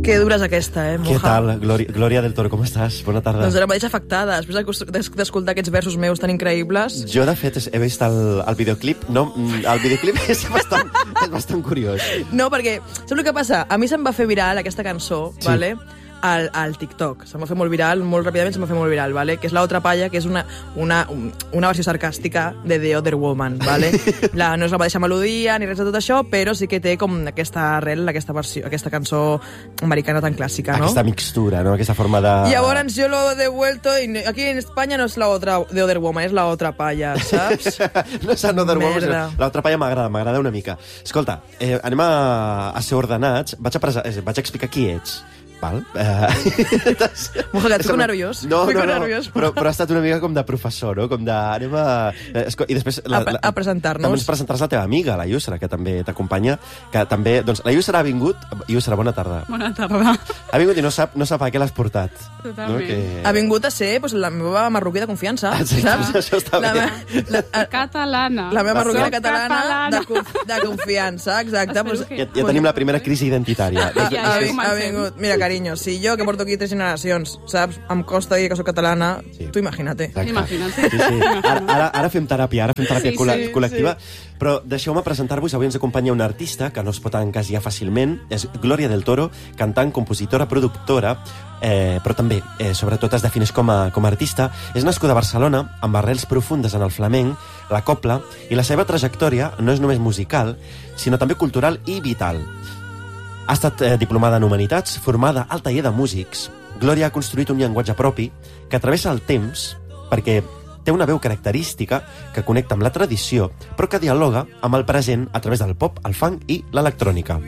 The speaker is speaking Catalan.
Que dura és aquesta, Moja? Què tal, Glòria del Toro, com estàs? Bona tarda. Doncs ara mateix afectada, després d'escoltar aquests versos meus tan increïbles. Jo, de fet, he vist el videoclip. No, el videoclip és bastant curiós. No, perquè, saps el que passa? A mi se'm va fer viral aquesta cançó, Sí. vale? Al TikTok. Se'm va fer molt viral, molt ràpidament se'm va fer molt viral, vale? Que és La Otra Palla, que és una versió sarcàstica de The Other Woman, vale? No és la mateixa melodia ni res de tot això, però sí que té com aquesta arrel, aquesta cançó americana tan clàssica, no? Aquesta mixtura, no? Aquesta forma de... Llavors jo lo he devuelto y aquí en España no es La Otra The Other Woman, és La Otra Palla, saps? No és Another Woman, Merda. La Otra Palla m'agrada una mica. Escolta, anem a ser ordenats. Vaig a explicar qui ets. Val? Moja, que et fico nerviós. No, nerviós. però ha estat una mica com de professor, no? Com de... Anem a... I després... A presentar-nos. També ens presentaràs la teva amiga, la Yusra, que també t'acompanya. Que també... Doncs la Yusra ha vingut... Yusra, bona tarda. Bona tarda. Ha vingut i no sap a què l'has portat. Totalment. No? Que... Ha vingut a ser la meva marroquí de confiança, Exacte, saps? això està bé. Catalana. La meva marroquina Soc catalana de confiança, exacte. Espero que- Ja tenim la primera crisi identitària. Ja, Ha comencem. vingut. Mira, carinyo, si jo, que porto aquí 3 generacions, saps? Em costa dir que soc catalana, Sí. tu imagínate. Exacte. Imagina't. Sí. Ara fem teràpia, Sí, col·lectiva. sí. Però deixeu-me presentar-vos. Avui ens acompanya una artista que no es pot encasillar fàcilment. És Glòria del Toro, cantant, compositora, productora, però també, sobretot, es defineix com a artista. És nascuda a Barcelona, amb arrels profundes en el flamenc, la copla, i la seva trajectòria no és només musical, sinó també cultural i vital. Ha estat diplomada en Humanitats, formada al taller de músics. Glòria ha construït un llenguatge propi que travessa el temps perquè té una veu característica que connecta amb la tradició, però que dialoga amb el present a través del pop, el funk i l'electrònica.